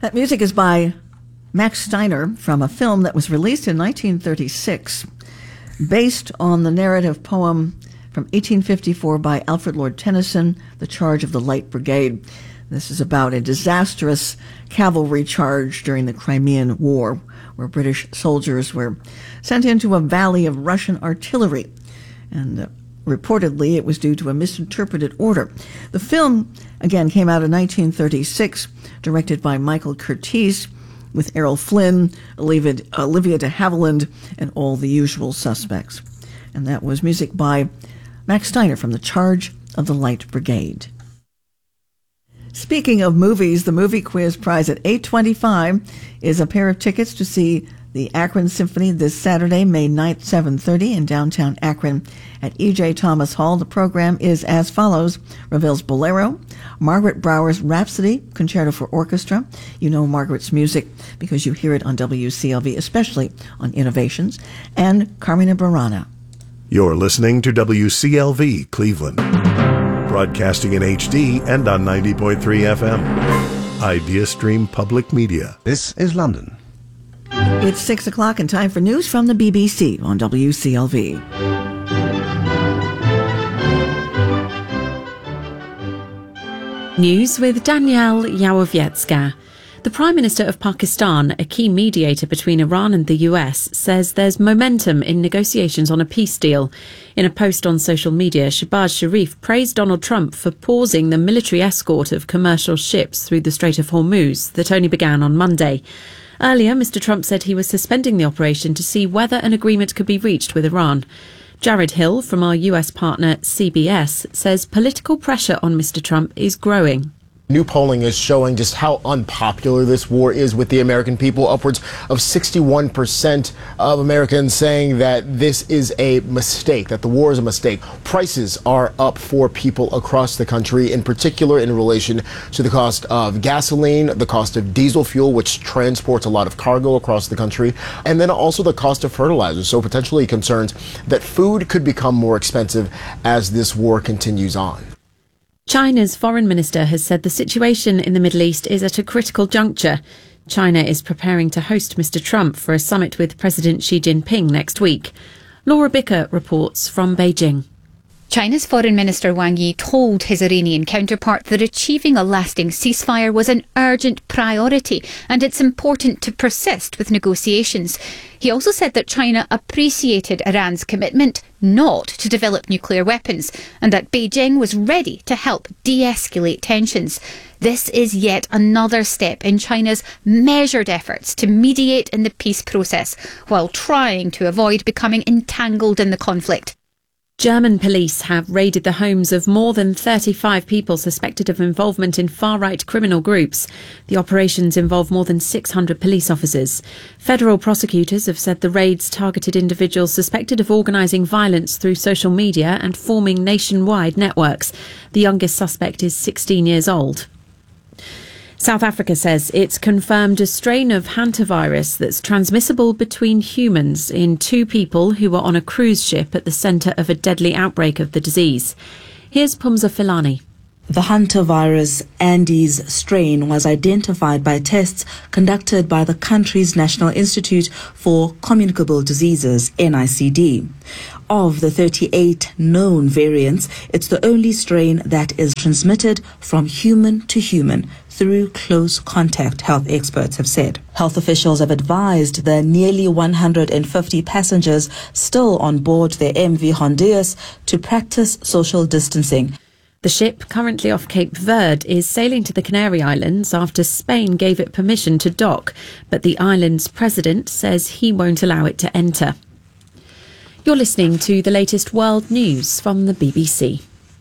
That music is by Max Steiner from a film that was released in 1936, based on the narrative poem from 1854 by Alfred Lord Tennyson, The Charge of the Light Brigade. This is about a disastrous cavalry charge during the Crimean War, where British soldiers were sent into a valley of Russian artillery. And reportedly, it was due to a misinterpreted order. The film, again, came out in 1936, directed by Michael Curtiz, with Errol Flynn, Olivia de Havilland, and all the usual suspects. And that was music by Max Steiner from The Charge of the Light Brigade. Speaking of movies, the Movie Quiz Prize at 8:25 is a pair of tickets to see the Akron Symphony this Saturday, May 9th, 7:30 in downtown Akron at E.J. Thomas Hall. The program is as follows: Ravel's Bolero, Margaret Brower's Rhapsody, Concerto for Orchestra. You know Margaret's music because you hear it on WCLV, especially on Innovations, and Carmina Burana. You're listening to WCLV Cleveland, broadcasting in HD and on 90.3 FM. IdeaStream Public Media. This is London. It's 6 o'clock and time for news from the BBC on WCLV. News with Danielle Yawowiecka. The Prime Minister of Pakistan, a key mediator between Iran and the US, says there's momentum in negotiations on a peace deal. In a post on social media, Shehbaz Sharif praised Donald Trump for pausing the military escort of commercial ships through the Strait of Hormuz that only began on Monday. Earlier, Mr. Trump said he was suspending the operation to see whether an agreement could be reached with Iran. Jared Hill from our US partner CBS says political pressure on Mr. Trump is growing. New polling is showing just how unpopular this war is with the American people. Upwards of 61% of Americans saying that this is a mistake, that the war is a mistake. Prices are up for people across the country, in particular in relation to the cost of gasoline, the cost of diesel fuel, which transports a lot of cargo across the country, and then also the cost of fertilizer. So potentially concerns that food could become more expensive as this war continues on. China's foreign minister has said the situation in the Middle East is at a critical juncture. China is preparing to host Mr. Trump for a summit with President Xi Jinping next week. Laura Bicker reports from Beijing. China's Foreign Minister Wang Yi told his Iranian counterpart that achieving a lasting ceasefire was an urgent priority and it's important to persist with negotiations. He also said that China appreciated Iran's commitment not to develop nuclear weapons and that Beijing was ready to help de-escalate tensions. This is yet another step in China's measured efforts to mediate in the peace process while trying to avoid becoming entangled in the conflict. German police have raided the homes of more than 35 people suspected of involvement in far-right criminal groups. The operations involve more than 600 police officers. Federal prosecutors have said the raids targeted individuals suspected of organising violence through social media and forming nationwide networks. The youngest suspect is 16 years old. South Africa says it's confirmed a strain of hantavirus that's transmissible between humans in two people who were on a cruise ship at the centre of a deadly outbreak of the disease. Here's Pumza Filani. The hantavirus Andes strain was identified by tests conducted by the country's National Institute for Communicable Diseases, NICD. Of the 38 known variants, it's the only strain that is transmitted from human to human through close contact, health experts have said. Health officials have advised the nearly 150 passengers still on board the MV Honduras to practice social distancing. The ship, currently off Cape Verde, is sailing to the Canary Islands after Spain gave it permission to dock, but the island's president says he won't allow it to enter. You're listening to the latest world news from the BBC.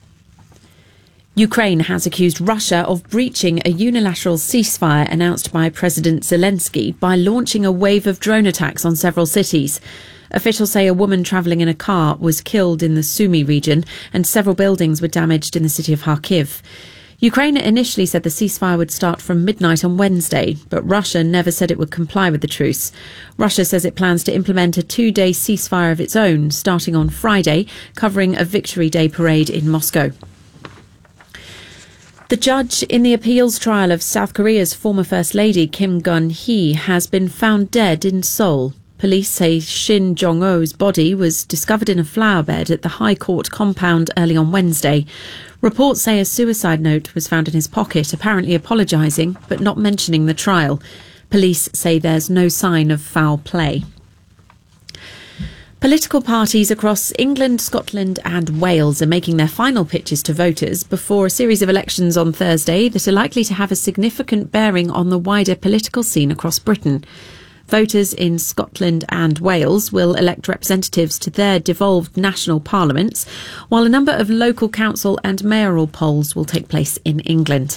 Ukraine has accused Russia of breaching a unilateral ceasefire announced by President Zelensky by launching a wave of drone attacks on several cities. Officials say a woman travelling in a car was killed in the Sumy region and several buildings were damaged in the city of Kharkiv. Ukraine initially said the ceasefire would start from midnight on Wednesday, but Russia never said it would comply with the truce. Russia says it plans to implement a 2-day ceasefire of its own, starting on Friday, covering a Victory Day parade in Moscow. The judge in the appeals trial of South Korea's former First Lady Kim Gun-hee has been found dead in Seoul. Police say Shin Jong-o's body was discovered in a flower bed at the High Court compound early on Wednesday. Reports say a suicide note was found in his pocket, apparently apologising but not mentioning the trial. Police say there's no sign of foul play. Political parties across England, Scotland and Wales are making their final pitches to voters before a series of elections on Thursday that are likely to have a significant bearing on the wider political scene across Britain. Voters in Scotland and Wales will elect representatives to their devolved national parliaments, while a number of local council and mayoral polls will take place in England.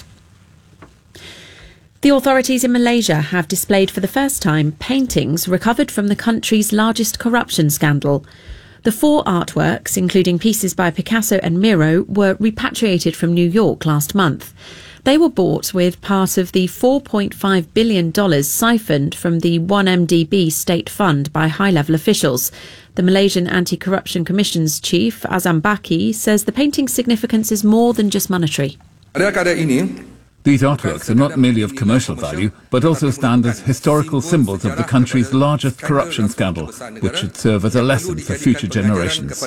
The authorities in Malaysia have displayed for the first time paintings recovered from the country's largest corruption scandal. The 4 artworks, including pieces by Picasso and Miro, were repatriated from New York last month. They were bought with part of the $4.5 billion siphoned from the 1MDB state fund by high-level officials. The Malaysian Anti-Corruption Commission's chief, Azam Baki, says the painting's significance is more than just monetary. These artworks are not merely of commercial value, but also stand as historical symbols of the country's largest corruption scandal, which should serve as a lesson for future generations.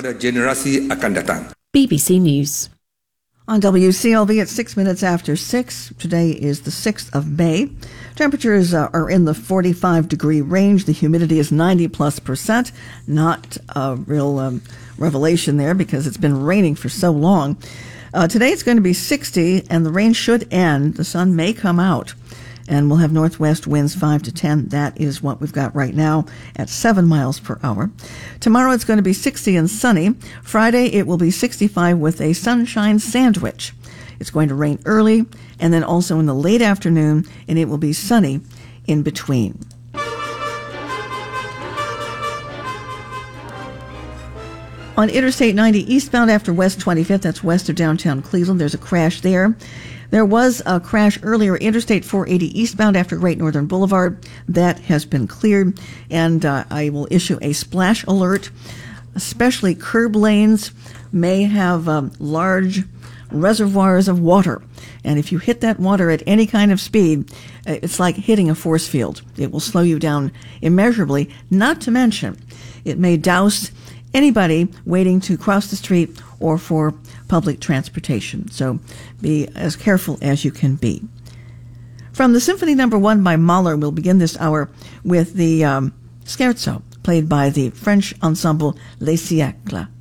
BBC News. On WCLV at 6 minutes after 6. Today is the 6th of May. Temperatures are in the 45-degree range. The humidity is 90+%. Not a real revelation there because it's been raining for so long. Today it's going to be 60 and the rain should end. The sun may come out and we'll have northwest winds 5 to 10. That is what we've got right now at 7 miles per hour. Tomorrow it's going to be 60 and sunny. Friday it will be 65 with a sunshine sandwich. It's going to rain early and then also in the late afternoon, and it will be sunny in between. On Interstate 90 eastbound after West 25th, that's west of downtown Cleveland, there's a crash there. There was a crash earlier, Interstate 480 eastbound after Great Northern Boulevard. That has been cleared, and I will issue a splash alert. Especially curb lanes may have large reservoirs of water, and if you hit that water at any kind of speed, it's like hitting a force field. It will slow you down immeasurably, not to mention it may douse anybody waiting to cross the street or for public transportation. So be as careful as you can be. From the Symphony No. 1 by Mahler, we'll begin this hour with the Scherzo, played by the French ensemble Les Siècles.